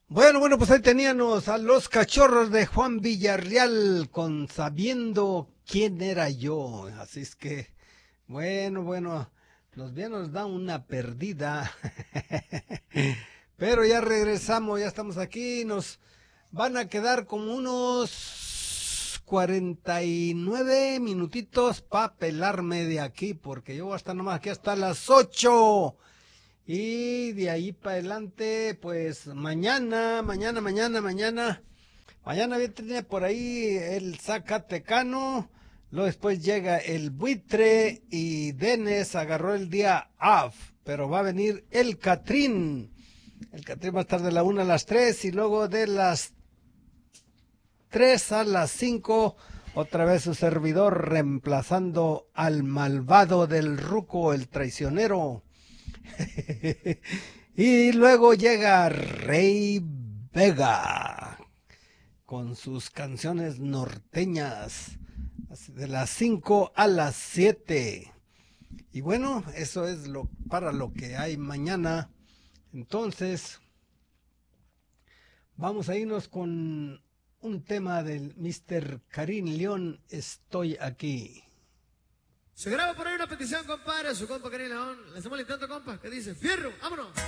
Bueno, pues ahí teníamos a los cachorros de Juan Villarreal con Sabiendo quién era yo. Así es que, bueno, los bien nos da una perdida. Pero ya regresamos, ya estamos aquí. Nos van a quedar como unos 49 minutitos para pelarme de aquí, porque yo voy a estar nomás aquí hasta las 8. Y de ahí para adelante, pues mañana viene por ahí el Zacatecano, luego después llega el Buitre y Denes agarró el día off, pero va a venir el Catrín. El Catrín va a estar de la 1 a las 3 y luego de las 3 a las 5 otra vez su servidor reemplazando al malvado del Ruco, el traicionero. Y luego llega Rey Vega con sus canciones norteñas de las 5 a las 7. Y bueno, eso es para lo que hay mañana. Entonces, vamos a irnos con un tema del Mr. Karim León, Estoy aquí. Se graba por ahí una petición, compadre, a su compa Karim León. Le hacemos el intento, compa, que dice, ¡fierro! ¡Vámonos!